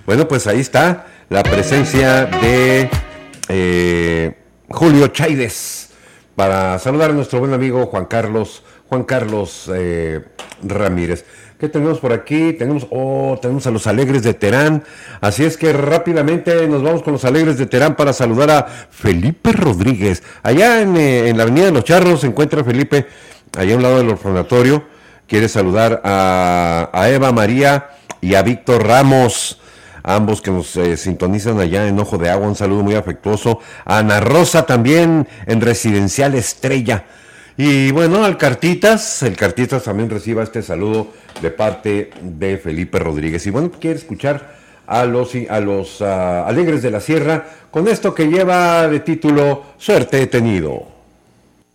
Bueno, pues ahí está la presencia de Julio Chaides para saludar a nuestro buen amigo Juan Carlos Ramírez. ¿Qué tenemos por aquí? Tenemos a los Alegres de Terán. Así es que rápidamente nos vamos con los Alegres de Terán para saludar a Felipe Rodríguez. Allá en la Avenida de los Charros se encuentra Felipe, allá a un lado del orfanatorio. Quiere saludar a Eva María y a Víctor Ramos, ambos que nos sintonizan allá en Ojo de Agua. Un saludo muy afectuoso. A Ana Rosa también en Residencial Estrella. Y bueno, el Cartitas también reciba este saludo de parte de Felipe Rodríguez. Y bueno, quiere escuchar a los Alegres de la Sierra con esto que lleva de título Suerte he tenido.